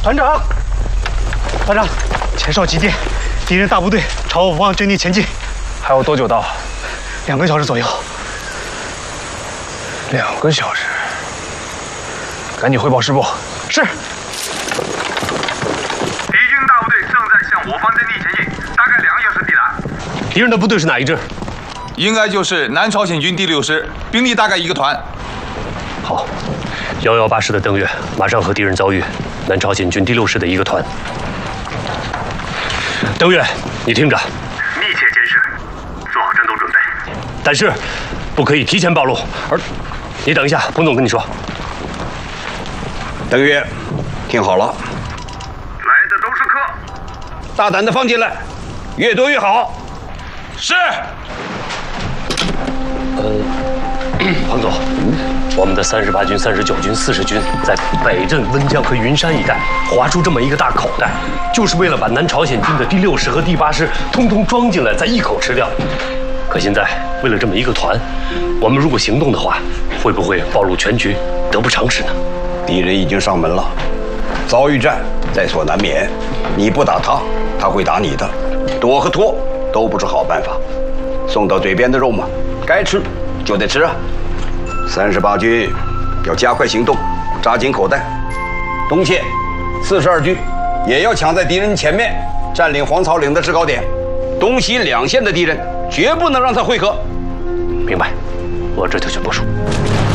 团长，团长，前哨急电，敌人大部队朝我方阵地前进。 还有多久到 ？2个小时左右。 2个小时，赶紧汇报师部。 是。 敌军大部队正在向我方阵地前进，大概2个小时抵达。 敌人的部队是哪一支？ 应该就是南朝鲜军第6师，兵力大概1个团。 好，118师的登月马上和敌人遭遇，南朝鲜军第6师的1个团。登月，你听着， 密切监视，做好战斗准备。 但是不可以提前暴露。你等一下，彭总跟你说。 登月，听好了， 来的都是客， 大胆的放进来，越多越好。 是。 彭总，我们的38军、39军、40军在北镇温江和云山一带划出这么一个大口袋，就是为了把南朝鲜军的第6师和第8师通通装进来，再一口吃掉。可现在为了这么一个团，我们如果行动的话，会不会暴露全局，得不偿失呢？ 敌人已经上门了，遭遇战在所难免。你不打他，他会打你的，躲和拖都不是好办法。送到嘴边的肉嘛，该吃就得吃啊。38军要加快行动，扎紧口袋。东线42军也要抢在敌人前面，占领黄草岭的制高点。东西2线的敌人绝不能让他会合。 明白，我这就去部署。